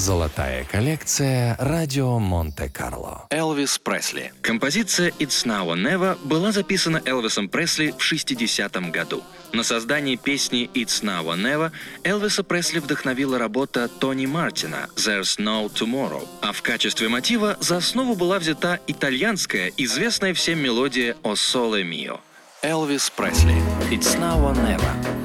Золотая коллекция «Радио Монте-Карло». Элвис Пресли. Композиция «It's Now or Never» была записана Элвисом Пресли в 60-м году. На создание песни «It's Now or Never» Элвиса Пресли вдохновила работа Тони Мартина «There's No Tomorrow», а в качестве мотива за основу была взята итальянская, известная всем мелодия «O Sole Mio». Элвис Пресли. «It's Now or Never».